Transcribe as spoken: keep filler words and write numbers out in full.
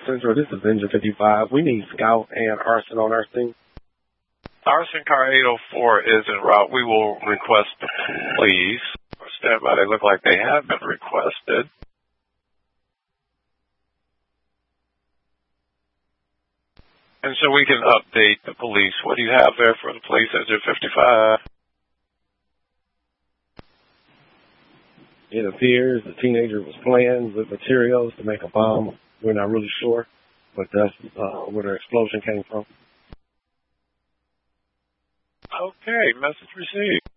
Central, this is Engine fifty-five. We need Scout and Arson on our scene. Arson car eight oh four is en route. We will request the police. Stand by. They look like they have been requested. And so we can update the police. What do you have there for the police, Engine fifty-five? It appears the teenager was playing with materials to make a bomb. We're not really sure, but that's uh, where the explosion came from. Okay, message received.